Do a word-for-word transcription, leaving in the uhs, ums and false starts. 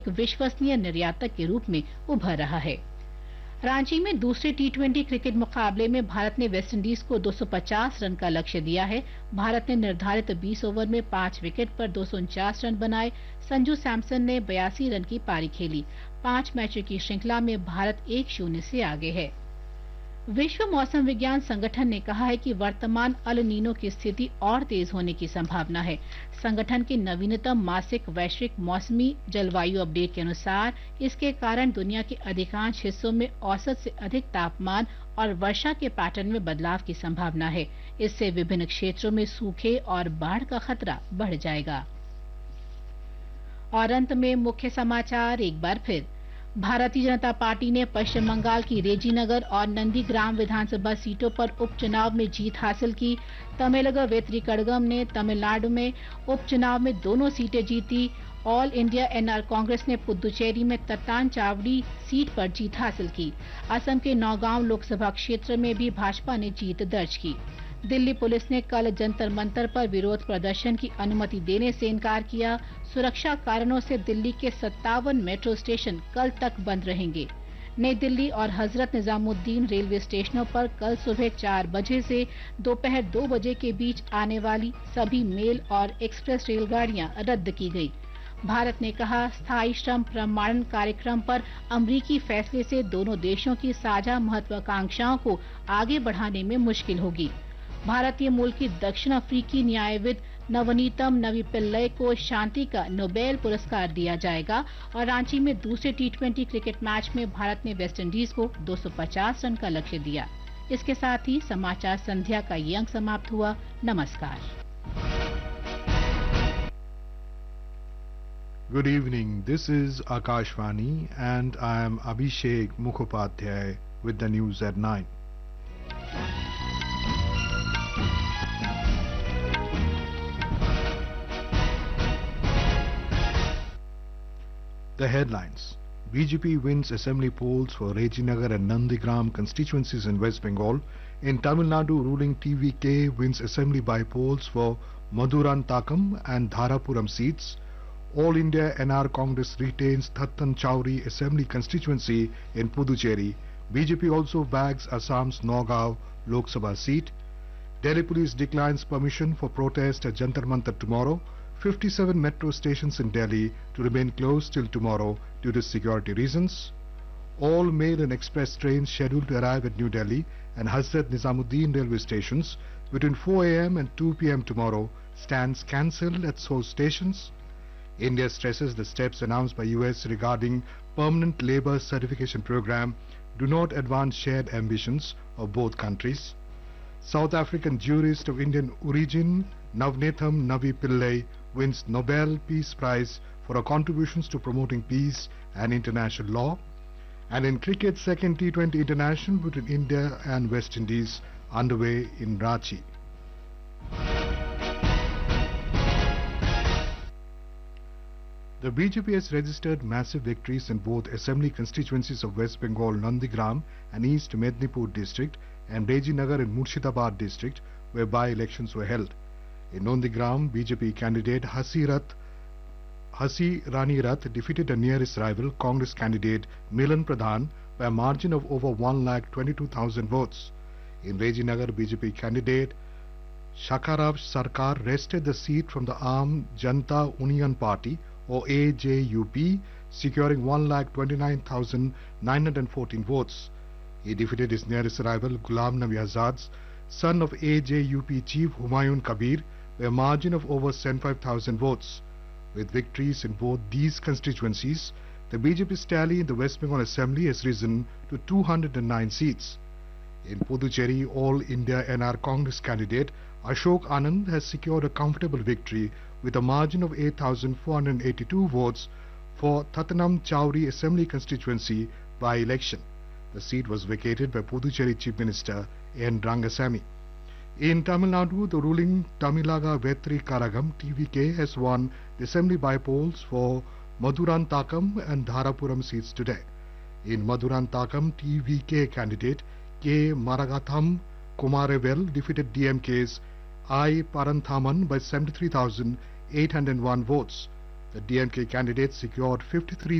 विश्वसनीय निर्यातक के रूप में उभर रहा है। रांची में दूसरे टी ट्वेंटी क्रिकेट मुकाबले में भारत ने वेस्टइंडीज को दो सौ पचास रन का लक्ष्य दिया है। भारत ने निर्धारित बीस ओवर में पांच विकेट पर दो सौ उनचास रन बनाए। संजू सैमसन ने बयासी रन की पारी खेली। पांच मैचों की श्रृंखला में भारत एक शून्य से आगे है। विश्व मौसम विज्ञान संगठन ने कहा है कि वर्तमान अल नीनो की स्थिति और तेज होने की संभावना है। संगठन के नवीनतम मासिक वैश्विक मौसमी जलवायु अपडेट के अनुसार इसके कारण दुनिया के अधिकांश हिस्सों में औसत से अधिक तापमान और वर्षा के पैटर्न में बदलाव की संभावना है। इससे विभिन्न क्षेत्रों में सूखे और बाढ़ का खतरा बढ़ जाएगा। और अंत में मुख्य समाचार एक बार फिर। भारतीय जनता पार्टी ने पश्चिम बंगाल की रेजीनगर और नंदीग्राम विधानसभा सीटों पर उपचुनाव में जीत हासिल की। तमिलग वेत्रिकड़गम ने तमिलनाडु में उपचुनाव में दोनों सीटें जीती। ऑल इंडिया एनआर कांग्रेस ने पुदुचेरी में तत्तानचावड़ी सीट पर जीत हासिल की। असम के नौगांव लोकसभा क्षेत्र में भी भाजपा ने जीत दर्ज की। दिल्ली पुलिस ने कल जंतर मंतर पर विरोध प्रदर्शन की अनुमति देने से इनकार किया। सुरक्षा कारणों से दिल्ली के सत्तावन मेट्रो स्टेशन कल तक बंद रहेंगे। नई दिल्ली और हजरत निजामुद्दीन रेलवे स्टेशनों पर कल सुबह चार बजे से दोपहर दो बजे के बीच आने वाली सभी मेल और एक्सप्रेस रेलगाड़ियां रद्द की गई। भारत ने कहा, स्थायी श्रम प्रमाणन कार्यक्रम पर अमरीकी फैसले से दोनों देशों की साझा महत्वाकांक्षाओं को आगे बढ़ाने में मुश्किल होगी। भारतीय मूल की दक्षिण अफ्रीकी न्यायविद नवनीतम नवी पिल्लई को शांति का नोबेल पुरस्कार दिया जाएगा। और रांची में दूसरे टी ट्वेंटी क्रिकेट मैच में भारत ने वेस्टइंडीज को दो सौ पचास रन का लक्ष्य दिया। इसके साथ ही समाचार संध्या का ये अंक समाप्त हुआ। नमस्कार। Good evening. This is Akashvani and I am Abhishek Mukhopadhyay with the news at nine. The headlines. B J P wins assembly polls for Rejinagar and Nandigram constituencies in West Bengal. In Tamil Nadu, ruling T V K wins assembly by polls for Madurantakam and Dharapuram seats. All India N R Congress retains Thattanchauri assembly constituency in Puducherry. B J P also bags Assam's Nagaon Lok Sabha seat. Delhi police declines permission for protest at Jantar Mantar tomorrow. fifty-seven metro stations in Delhi to remain closed till tomorrow due to security reasons. All mail and express trains scheduled to arrive at New Delhi and Hazrat Nizamuddin railway stations between four a m and two p m tomorrow stands cancelled at source stations. India stresses the steps announced by U S regarding permanent labour certification program do not advance shared ambitions of both countries. South African jurist of Indian origin Navneetham Navi Pillai wins Nobel Peace Prize for her contributions to promoting peace and international law. And in cricket, second T twenty international between India and West Indies underway in Ranchi. The B J P has registered massive victories in both assembly constituencies of West Bengal Nandigram and East Mednipur district and Rejinagar and Murshidabad district where by-elections were held. In Nandigram, B J P candidate Hasi Rath, Hasi Rani Rath defeated a nearest rival Congress candidate Milan Pradhan by a margin of over one lakh twenty-two thousand votes. In Rejinagar, B J P candidate Shakarav Sarkar wrested the seat from the Aam Janata Union Party or A J U P, securing one lakh twenty-nine thousand nine hundred fourteen votes. He defeated his nearest rival Ghulam Nabi Azad's son of A J U P chief Humayun Kabir by a margin of over seventy-five thousand votes. With victories in both these constituencies, the B J P's tally in the West Bengal Assembly has risen to two hundred nine seats. In Puducherry, All India N R Congress candidate Ashok Anand has secured a comfortable victory with a margin of eight thousand four hundred eighty-two votes for Thattanam Chauri Assembly constituency by election. The seat was vacated by Puducherry Chief Minister N. Rangasamy. In Tamil Nadu, the ruling Tamilaga Vetri Karagam T V K has won the assembly by polls for Madurantakam and Dharapuram seats today. In Madurantakam, T V K candidate K. Maragatham Kumarevel defeated D M K's I. Paranthaman by seventy-three thousand eight hundred one votes. The D M K candidate secured fifty-three